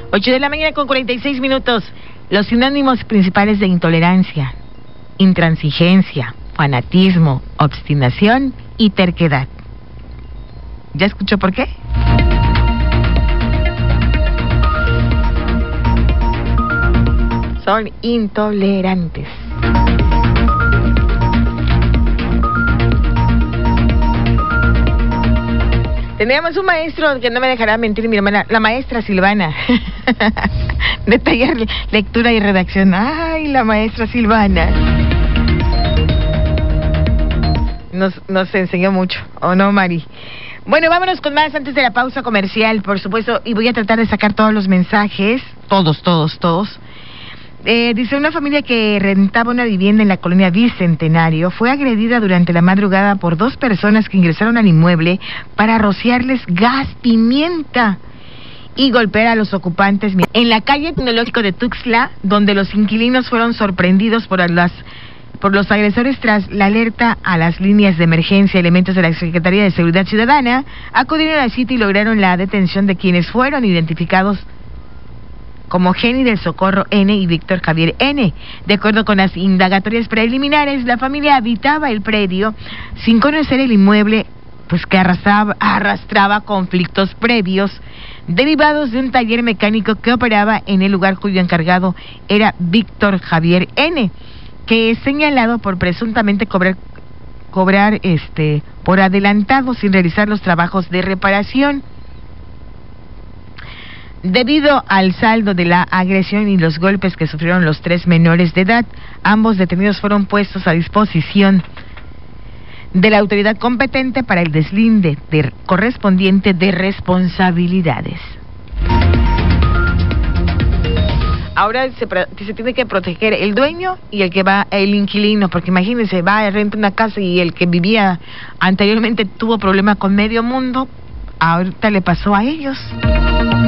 8 de la mañana con 46 minutos. Los sinónimos principales de intolerancia: intransigencia, fanatismo, obstinación y terquedad. ¿Ya escuchó por qué? Son intolerantes. Teníamos un maestro que no me dejará mentir, mi hermana, la maestra Silvana. De taller, lectura y redacción. Ay, la maestra Silvana. Nos enseñó mucho, ¿o no, Mari? Bueno, vámonos con más antes de la pausa comercial, por supuesto, y voy a tratar de sacar todos los mensajes, todos. Dice: una familia que rentaba una vivienda en la colonia Bicentenario fue agredida durante la madrugada por 2 personas que ingresaron al inmueble para rociarles gas pimienta y golpear a los ocupantes en la calle Tecnológico de Tuxtla, donde los inquilinos fueron sorprendidos por los agresores. Tras la alerta a las líneas de emergencia, elementos de la Secretaría de Seguridad Ciudadana acudieron al sitio y lograron la detención de quienes fueron identificados como Jenny del Socorro N. y Víctor Javier N. De acuerdo con las indagatorias preliminares, la familia habitaba el predio sin conocer el inmueble, pues que arrastraba conflictos previos derivados de un taller mecánico que operaba en el lugar, cuyo encargado era Víctor Javier N., que es señalado por presuntamente cobrar por adelantado sin realizar los trabajos de reparación. Debido al saldo de la agresión y los golpes que sufrieron los 3 menores de edad, ambos detenidos fueron puestos a disposición de la autoridad competente para el deslinde correspondiente de responsabilidades. Ahora se tiene que proteger el dueño y el inquilino, porque imagínense, va a rentar una casa y el que vivía anteriormente tuvo problema con medio mundo, ahorita le pasó a ellos.